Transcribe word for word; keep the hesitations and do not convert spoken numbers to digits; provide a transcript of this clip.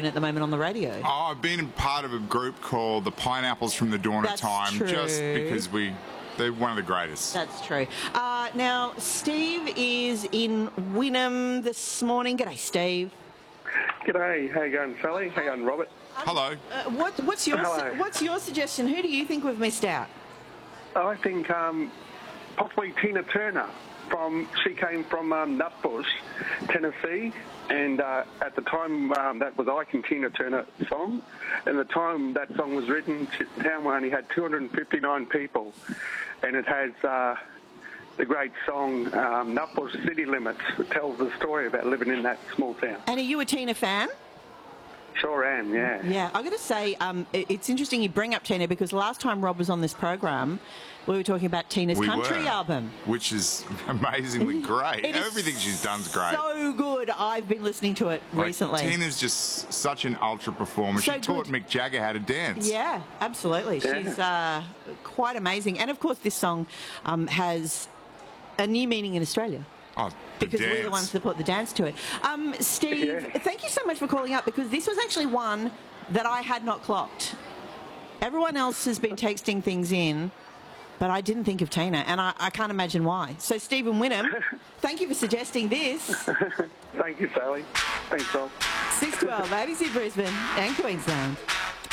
Brisbane at the moment on the radio? Oh, I've been part of a group called the Pineapples from the Dawn That's of Time, true. just because we, they're one of the greatest. That's true. Uh, now, Steve is in Wynnum this morning. G'day, Steve. G'day. How you going, Sally? How you going, Robert? Hello. Uh, what, what's your Hello. su- What's your suggestion? Who do you think we've missed out? I think um, possibly Tina Turner. From she came from um, Nutbush, Tennessee, and uh, at the time um, that was Ike and Tina Turner song. And the time that song was written, the town only had two hundred fifty-nine people, and it has uh, the great song um, Nutbush City Limits. It tells the story about living in that small town. And are you a Tina fan? Sure am, yeah. Yeah, I've got to say, um, it, it's interesting you bring up Tina because last time Rob was on this program, we were talking about Tina's We country were, album. which is amazingly great. It is Everything she's done's great. So good. I've been listening to it Like, recently. Tina's just such an ultra performer. So she taught good. Mick Jagger how to dance. Yeah, absolutely. Yeah. She's uh, quite amazing. And of course, this song um, has a new meaning in Australia. Oh, the Because we're the dance. ones that put the dance to it. Um, Steve, Yeah. thank you so much for calling up because this was actually one that I had not clocked. Everyone else has been texting things in, but I didn't think of Tina, and I, I can't imagine why. So, Stephen Wynnum, thank you for suggesting this. Thank you, Sally. Thanks, Rob. six twelve, A B C Brisbane and Queensland.